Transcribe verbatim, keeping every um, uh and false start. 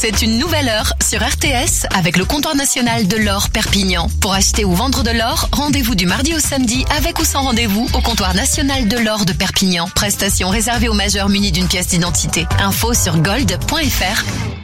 C'est une nouvelle heure sur R T S avec le comptoir national de l'or Perpignan. Pour acheter ou vendre de l'or, rendez-vous du mardi au samedi avec ou sans rendez-vous au comptoir national de l'or de Perpignan. Prestation réservée aux majeurs munis d'une pièce d'identité. Info sur gold point f r.